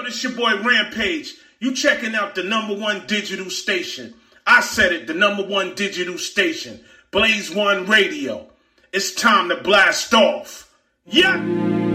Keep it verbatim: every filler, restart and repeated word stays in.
it's your boy Rampage. You checking out the number one digital station. I said it, the number one digital station. Blaze One Radio. It's time to blast off. Yeah!